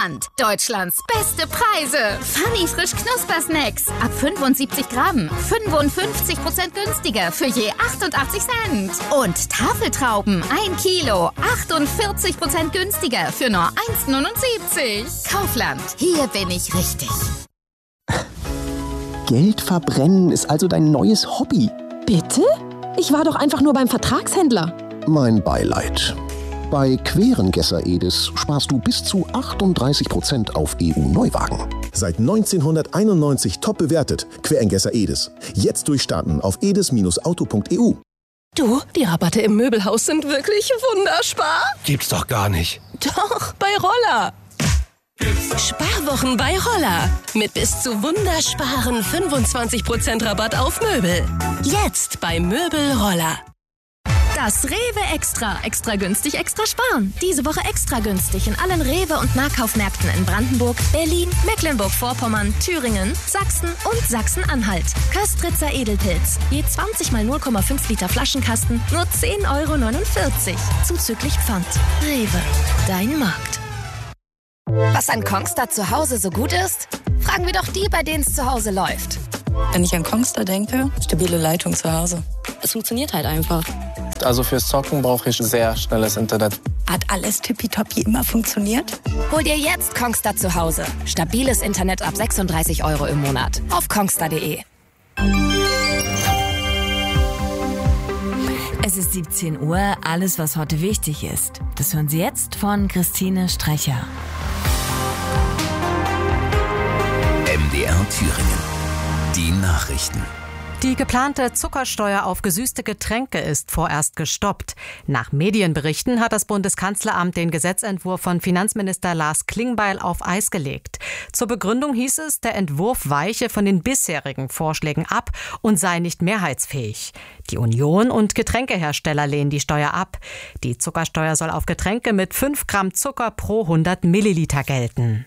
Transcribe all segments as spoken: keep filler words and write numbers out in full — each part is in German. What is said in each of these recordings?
Kaufland. Deutschlands beste Preise. Funny frisch Knuspersnacks. Ab fünfundsiebzig Gramm. fünfundfünfzig Prozent günstiger für je achtundachtzig Cent. Und Tafeltrauben. ein Kilo. achtundvierzig Prozent günstiger für nur eins neunundsiebzig. Kaufland. Hier bin ich richtig. Geld verbrennen ist also dein neues Hobby. Bitte? Ich war doch einfach nur beim Vertragshändler. Mein Beileid. Bei Querengesser Edis sparst du bis zu achtunddreißig Prozent auf E U-Neuwagen. Seit neunzehnhunderteinundneunzig top bewertet. Querengesser Edis. Jetzt durchstarten auf edis Auto punkt e u. Du, die Rabatte im Möbelhaus sind wirklich wunderspar. Gibt's doch gar nicht. Doch, bei Roller. Sparwochen bei Roller. Mit bis zu wundersparen fünfundzwanzig Prozent Rabatt auf Möbel. Jetzt bei Möbel Roller. Das Rewe Extra. Extra günstig, extra sparen. Diese Woche extra günstig in allen Rewe- und Nahkaufmärkten in Brandenburg, Berlin, Mecklenburg-Vorpommern, Thüringen, Sachsen und Sachsen-Anhalt. Köstritzer Edelpilz. Je zwanzig mal null Komma fünf Liter Flaschenkasten. Nur zehn Euro neunundvierzig. Zuzüglich Pfand. Rewe. Dein Markt. Was an Kongstar zu Hause so gut ist? Fragen wir doch die, bei denen es zu Hause läuft. Wenn ich an Kongstar denke, stabile Leitung zu Hause. Es funktioniert halt einfach. Also fürs Zocken brauche ich sehr schnelles Internet. Hat alles tippitoppi immer funktioniert? Hol dir jetzt Kongstar zu Hause. Stabiles Internet ab sechsunddreißig Euro im Monat. Auf kongstar punkt de. Es ist siebzehn Uhr, alles, was heute wichtig ist. Das hören Sie jetzt von Christine Strecher. M D R Thüringen. Die Nachrichten. Die geplante Zuckersteuer auf gesüßte Getränke ist vorerst gestoppt. Nach Medienberichten hat das Bundeskanzleramt den Gesetzentwurf von Finanzminister Lars Klingbeil auf Eis gelegt. Zur Begründung hieß es, der Entwurf weiche von den bisherigen Vorschlägen ab und sei nicht mehrheitsfähig. Die Union und Getränkehersteller lehnen die Steuer ab. Die Zuckersteuer soll auf Getränke mit fünf Gramm Zucker pro hundert Milliliter gelten.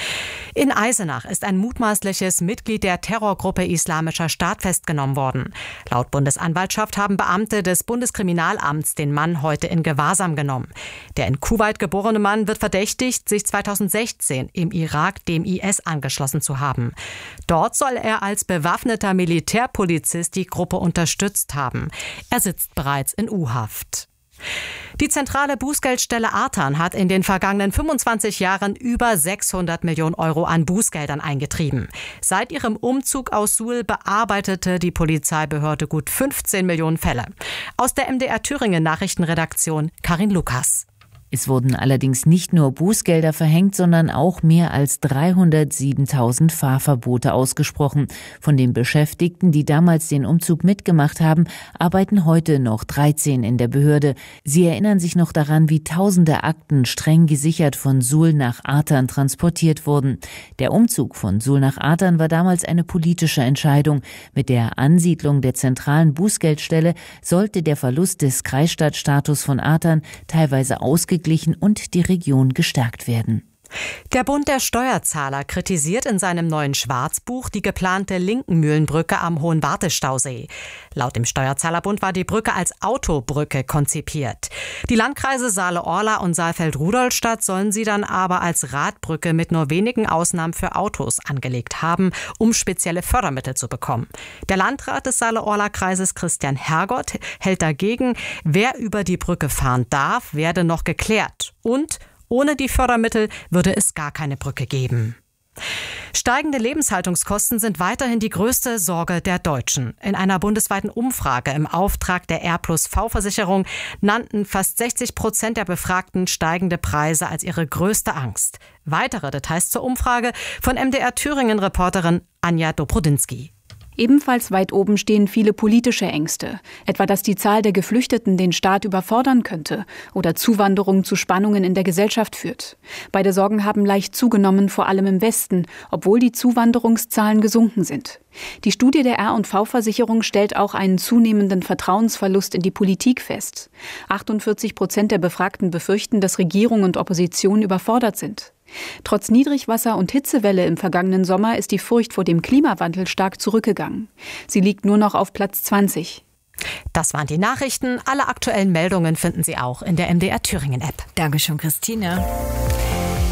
In Eisenach ist ein mutmaßliches Mitglied der Terrorgruppe Islamischer Staat festgenommen worden. Laut Bundesanwaltschaft haben Beamte des Bundeskriminalamts den Mann heute in Gewahrsam genommen. Der in Kuwait geborene Mann wird verdächtigt, sich zweitausendsechzehn im Irak dem I S angeschlossen zu haben. Dort soll er als bewaffneter Militärpolizist die Gruppe unterstützt haben. Er sitzt bereits in U-Haft. Die zentrale Bußgeldstelle Artan hat in den vergangenen fünfundzwanzig Jahren über sechshundert Millionen Euro an Bußgeldern eingetrieben. Seit ihrem Umzug aus Suhl bearbeitete die Polizeibehörde gut fünfzehn Millionen Fälle. Aus der M D R Thüringen Nachrichtenredaktion Karin Lukas. Es wurden allerdings nicht nur Bußgelder verhängt, sondern auch mehr als dreihundertsiebentausend Fahrverbote ausgesprochen. Von den Beschäftigten, die damals den Umzug mitgemacht haben, arbeiten heute noch dreizehn in der Behörde. Sie erinnern sich noch daran, wie tausende Akten streng gesichert von Suhl nach Artan transportiert wurden. Der Umzug von Suhl nach Artan war damals eine politische Entscheidung. Mit der Ansiedlung der zentralen Bußgeldstelle sollte der Verlust des Kreisstadtstatus von Artan teilweise ausgeglichen und die Region gestärkt werden. Der Bund der Steuerzahler kritisiert in seinem neuen Schwarzbuch die geplante Linkenmühlenbrücke am Hohenwarte-Stausee. Laut dem Steuerzahlerbund war die Brücke als Autobrücke konzipiert. Die Landkreise Saale-Orla und Saalfeld-Rudolstadt sollen sie dann aber als Radbrücke mit nur wenigen Ausnahmen für Autos angelegt haben, um spezielle Fördermittel zu bekommen. Der Landrat des Saale-Orla-Kreises Christian Hergott hält dagegen, wer über die Brücke fahren darf, werde noch geklärt. Und ohne die Fördermittel würde es gar keine Brücke geben. Steigende Lebenshaltungskosten sind weiterhin die größte Sorge der Deutschen. In einer bundesweiten Umfrage im Auftrag der R plus V-Versicherung nannten fast sechzig Prozent der Befragten steigende Preise als ihre größte Angst. Weitere Details zur Umfrage von M D R Thüringen-Reporterin Anja Dobrodinsky. Ebenfalls weit oben stehen viele politische Ängste, etwa dass die Zahl der Geflüchteten den Staat überfordern könnte oder Zuwanderung zu Spannungen in der Gesellschaft führt. Beide Sorgen haben leicht zugenommen, vor allem im Westen, obwohl die Zuwanderungszahlen gesunken sind. Die Studie der R und V-Versicherung stellt auch einen zunehmenden Vertrauensverlust in die Politik fest. achtundvierzig Prozent der Befragten befürchten, dass Regierung und Opposition überfordert sind. Trotz Niedrigwasser und Hitzewelle im vergangenen Sommer ist die Furcht vor dem Klimawandel stark zurückgegangen. Sie liegt nur noch auf Platz zwanzig. Das waren die Nachrichten. Alle aktuellen Meldungen finden Sie auch in der M D R Thüringen App. Dankeschön, Christine.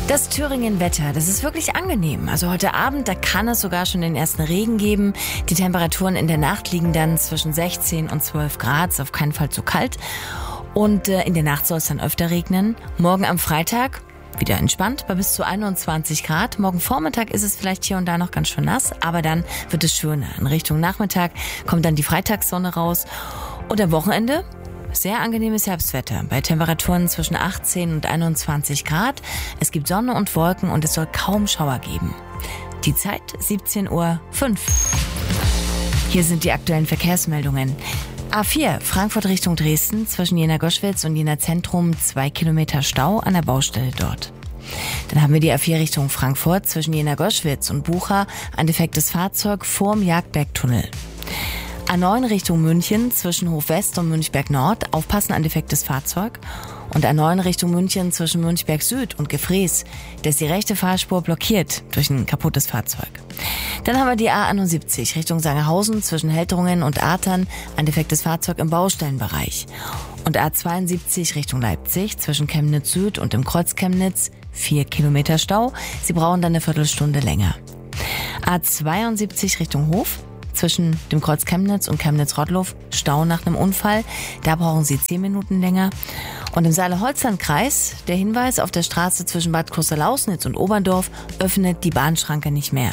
Das Thüringen-Wetter, das ist wirklich angenehm. Also heute Abend, da kann es sogar schon den ersten Regen geben. Die Temperaturen in der Nacht liegen dann zwischen sechzehn und zwölf Grad, ist auf keinen Fall zu kalt. Und äh, in der Nacht soll es dann öfter regnen. Morgen am Freitag wieder entspannt bei bis zu einundzwanzig Grad. Morgen Vormittag ist es vielleicht hier und da noch ganz schön nass, aber dann wird es schöner. In Richtung Nachmittag kommt dann die Freitagssonne raus. Und am Wochenende sehr angenehmes Herbstwetter bei Temperaturen zwischen achtzehn und einundzwanzig Grad. Es gibt Sonne und Wolken und es soll kaum Schauer geben. Die Zeit siebzehn Uhr fünf. Hier sind die aktuellen Verkehrsmeldungen. A vier, Frankfurt Richtung Dresden, zwischen Jena-Goschwitz und Jena-Zentrum, zwei Kilometer Stau an der Baustelle dort. Dann haben wir die A vier Richtung Frankfurt, zwischen Jena-Goschwitz und Bucha, ein defektes Fahrzeug vorm Jagdbergtunnel. A neun Richtung München, zwischen Hof-West und Münchberg-Nord, aufpassen, ein defektes Fahrzeug. Und A neun Richtung München, zwischen Münchberg-Süd und Gefrees, da ist die rechte Fahrspur blockiert durch ein kaputtes Fahrzeug. Dann haben wir die A einundsiebzig Richtung Sangerhausen, zwischen Helteringen und Artern, ein defektes Fahrzeug im Baustellenbereich. Und A zweiundsiebzig Richtung Leipzig, zwischen Chemnitz Süd und im Kreuz Chemnitz, vier Kilometer Stau, Sie brauchen dann eine Viertelstunde länger. A zweiundsiebzig Richtung Hof, zwischen dem Kreuz Chemnitz und Chemnitz-Rottloff, Stau nach einem Unfall. Da brauchen Sie zehn Minuten länger. Und im Saale-Holzland-Kreis, der Hinweis auf der Straße zwischen Bad Krusser-Lausnitz und Oberndorf, öffnet die Bahnschranke nicht mehr.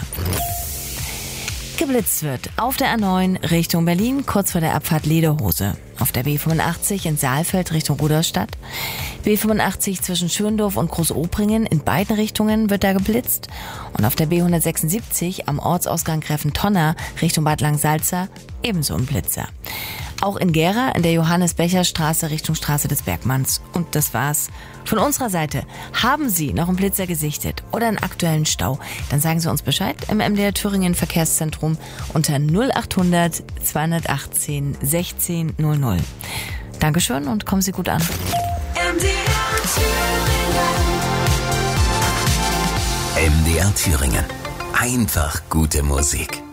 Geblitzt wird auf der A neun Richtung Berlin, kurz vor der Abfahrt Lederhose. Auf der B fünfundachtzig in Saalfeld Richtung Rudolstadt. B fünfundachtzig zwischen Schürndorf und Groß-Opringen, in beiden Richtungen wird da geblitzt. Und auf der B hundertsechsundsiebzig am Ortsausgang Greventonner Richtung Bad Langsalza ebenso ein Blitzer. Auch in Gera in der Johannes-Becher-Straße Richtung Straße des Bergmanns. Und das war's. Von unserer Seite. Haben Sie noch einen Blitzer gesichtet oder einen aktuellen Stau? Dann sagen Sie uns Bescheid im M D R Thüringen Verkehrszentrum unter null achthundert zweihundertachtzehn sechzehn null null. Dankeschön und kommen Sie gut an. M D R Thüringen. M D R Thüringen. Einfach gute Musik.